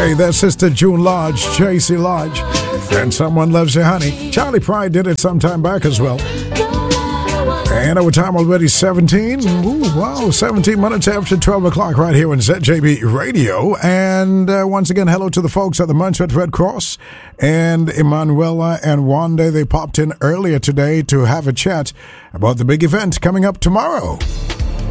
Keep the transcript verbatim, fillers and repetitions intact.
Hey, that's Sister June Lodge, J C Lodge, and Someone Loves You, Honey. Charlie Pride did it some time back as well. And our time already seventeen. Ooh, wow, seventeen minutes after twelve o'clock right here on Z J B Radio. And uh, once again, hello to the folks at the Montserrat Red Cross. And Emanuela and Wanda, they popped in earlier today to have a chat about the big event coming up tomorrow.